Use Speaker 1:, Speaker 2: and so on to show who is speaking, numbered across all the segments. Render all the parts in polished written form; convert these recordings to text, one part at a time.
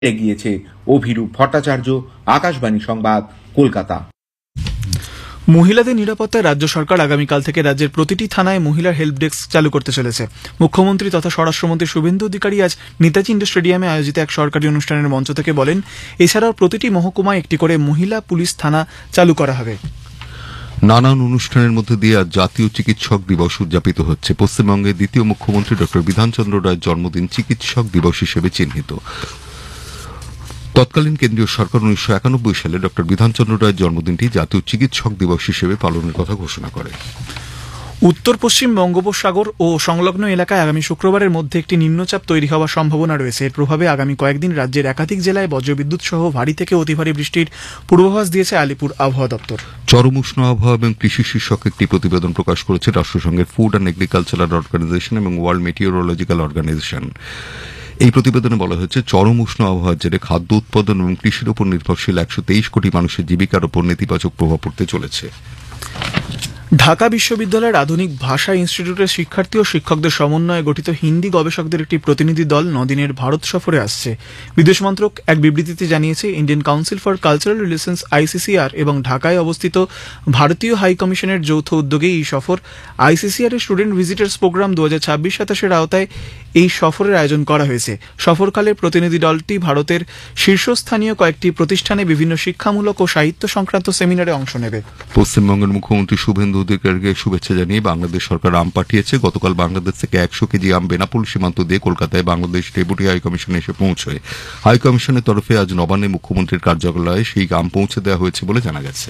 Speaker 1: গিয়েছে। অভিরূপ ভট্টাচার্য, আকাশবাণী সংবাদ, কলকাতা।
Speaker 2: মহিলাদের নিরাপত্তায় রাজ্য সরকার আগামীকাল থেকে রাজ্যের প্রতিটি থানায় মহিলার হেল্প ডেস্ক চালু করতে চলেছে। মুখ্যমন্ত্রী তথা স্বরাষ্ট্রমন্ত্রী শুভেন্দু অধিকারী আজ নেতাজি ইন্ডোর স্টেডিয়ামে আয়োজিত এক সরকারি অনুষ্ঠানের মঞ্চ থেকে বলেন, এছাড়াও প্রতিটি মহকুমায় একটি করে মহিলা পুলিশ থানা চালু করা হবে।
Speaker 3: নানান অনুষ্ঠানের মধ্যে দিয়ে আজ জাতীয় চিকিৎসক দিবস উদযাপিত হচ্ছে। পশ্চিমবঙ্গের দ্বিতীয় মুখ্যমন্ত্রী ডক্টর বিধানচন্দ্র রায়ের জন্মদিন চিকিৎসক দিবস হিসেবে চিহ্নিত। তৎকালীন কেন্দ্রীয় সরকার 1991 সালে ডক্টর বিধানচন্দ্র রায়ের জন্মদিনটি জাতীয় চিকিৎসক দিবস হিসেবে পালনের কথা ঘোষণা করে।
Speaker 2: উত্তর পশ্চিম বঙ্গোপসাগর ও সংলগ্ন এলাকায় আগামী শুক্রবারের মধ্যে একটি নিম্নচাপ তৈরি হওয়ার সম্ভাবনা রয়েছে। এর প্রভাবে আগামী কয়েকদিন রাজ্যের একাধিক জেলায় বজ্রবিদ্যুৎ সহ ভারী থেকে অতি ভারী বৃষ্টির পূর্বাভাস দিয়েছে আলিপুর আবহাওয়া দপ্তর।
Speaker 3: চরম উষ্ণ আবহাওয়া এবং কৃষি শীর্ষক একটি প্রতিবেদন প্রকাশ করেছে রাষ্ট্রসংঘের ফুড অ্যান্ড এগ্রিকালচারাল অর্গানাইজেশন এবং ওয়ার্ল্ড মেটিওরোলজিক্যাল অর্গানাইজেশন। এই প্রতিবেদনে বলা হয়েছে, চরম উষ্ণ আবহাওয়ার জেরে খাদ্য উৎপাদন এবং কৃষির উপর নির্ভরশীল 123 কোটি মানুষের জীবিকার উপর নেতিবাচক প্রভাব পড়তে চলেছে।
Speaker 2: ঢাকা বিশ্ববিদ্যালয়ের আধুনিক ভাষা ইনস্টিটিউটের শিক্ষার্থী ও শিক্ষকদের সমন্বয়ে গঠিত হিন্দি গবেষকদের একটি প্রতিনিধি দল 9 দিনের ভারত সফরে আসছে। বিদেশ মন্ত্রক এক বিবৃতিতে জানিয়েছে, Indian council for cultural relations ICCR এবং ঢাকায় অবস্থিত ভারতীয় হাই কমিশনের যৌথ উদ্যোগে এই সফর। ICCR এর স্টুডেন্ট ভিজিটার্স প্রোগ্রাম 2026-27 আওতায় এই সফরের আয়োজন করা হয়েছে। সফরকালে প্রতিনিধি দলটি ভারতের শীর্ষস্থানীয় কয়েকটি প্রতিষ্ঠানে বিভিন্ন শিক্ষামূলক ও সাহিত্য সংক্রান্ত সেমিনারে অংশ নেবে।
Speaker 3: পশ্চিমবঙ্গের মুখ্যমন্ত্রী শুভেন্দু অধিকারীকে শুভেচ্ছা জানিয়ে বাংলাদেশ সরকার আম পাঠিয়েছে। গতকাল বাংলাদেশ থেকে 100 কেজি আম বেনাপোল সীমান্ত দিয়ে কলকাতায় বাংলাদেশ ডেপুটি হাইকমিশনে এসে পৌঁছয়। হাইকমিশনের তরফে আজ নবান্নে মুখ্যমন্ত্রীর কার্যালয়ে সেই আম পৌঁছে দেওয়া হয়েছে বলে জানা গেছে।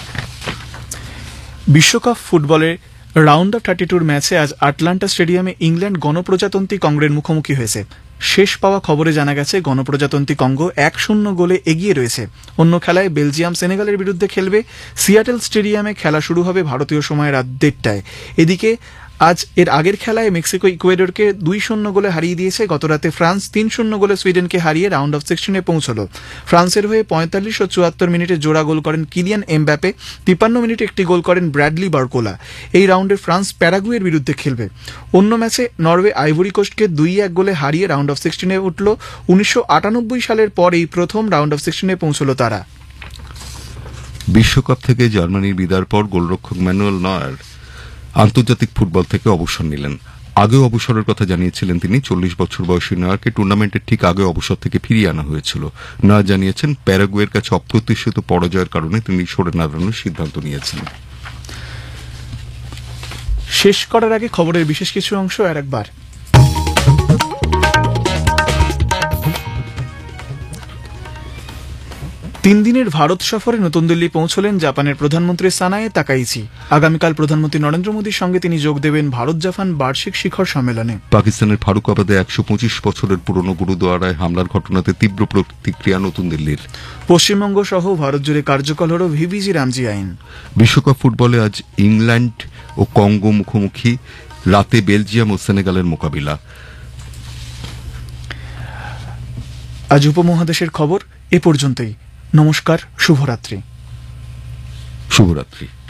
Speaker 2: বিশ্বকাপ ফুটবলে রাউন্ড অফ 32 ম্যাচে আজ আটলান্টা স্টেডিয়ামে ইংল্যান্ড গণপ্রজাতন্ত্রী কঙ্গোর মুখোমুখি হয়েছে। শেষ পাওয়া খবরে জানা গেছে, গণপ্রজাতন্ত্রী কঙ্গো 1-0 গোলে এগিয়ে রয়েছে। অন্য খেলায় বেলজিয়াম সেনেগালের বিরুদ্ধে খেলবে। সিয়াটেল স্টেডিয়ামে খেলা শুরু হবে ভারতীয় সময় রাত 1:30টায়। এদিকে আজ এর আগের খেলায় মেক্সিকো ইকুয়েডরকে 2-0 গোলে হারিয়ে দিয়েছে। গতরাতে ফ্রান্স 3-0 গোলে সুইডেনকে হারিয়ে রাউন্ড অফ 16-এ পৌঁছল। ফ্রান্সের হয়ে 45 ও 74 মিনিটে জোড়া গোল করেন কিলিয়ান এমবাপে। 53 মিনিটে একটি গোল করেন ব্র্যাডলি বারকোলা। এই রাউন্ডে ফ্রান্স প্যারাগুয়ের বিরুদ্ধে খেলবে। অন্য ম্যাচে নরওয়ে আইভরি কোস্টকে 2-1 গোলে হারিয়ে রাউন্ড অফ 16-এ উঠল। 1998 সালের পর এই প্রথম রাউন্ড অফ 16-এ পৌঁছল তারা।
Speaker 3: বিশ্বকাপ থেকে জার্মানির বিদায়ের পর গোলরক্ষক ম্যানুয়েল নয়ার আন্তর্জাতিক ফুটবল থেকে অবসর নিলেন। আগেও অবসরের কথা জানিয়েছিলেন তিনি। 40 বছর বয়সী নয়ারকে টুর্নামেন্টের ঠিক আগে অবসর থেকে ফিরিয়ে আনা হয়েছিল। নয়ার জানিয়েছেন, প্যারাগুয়ের কাছে অপ্রত্যাশিত পরাজয়ের কারণে তিনি সরে দাঁড়ানোর সিদ্ধান্ত নিয়েছেন।
Speaker 2: শেষ করার আগে খবরের বিশেষ কিছু অংশ আরেকবার। 3 দিনের ভারত সফরে নতুন দিল্লি পৌঁছলেন জাপানের প্রধানমন্ত্রী সানায়ে তাকাইচি। আগামীকাল প্রধানমন্ত্রী নরেন্দ্র মোদীর সঙ্গে তিনি যোগ দেবেন ভারত জাপান বার্ষিক শিখর সম্মেলনে।
Speaker 3: পাকিস্তানের ফারুকাবাদে 125 বছরের পুরনো গুরুদুয়ারায় হামলার ঘটনাতে তীব্র প্রতিক্রিয়া নতুন দিল্লির।
Speaker 2: পশ্চিমবঙ্গ সহ ভারত জুড়ে কার্যকর হল ভিভিজি রামজি আইন।
Speaker 3: বিশ্বকাপ ফুটবলে আজ ইংল্যান্ড ও কঙ্গো মুখোমুখি, রাতে বেলজিয়াম ও সেনেগালের মোকাবিলা।
Speaker 2: আজ উপমহাদেশের খবর এ পর্যন্তই। নমস্কার, শুভরাত্রি।
Speaker 3: শুভরাত্রি।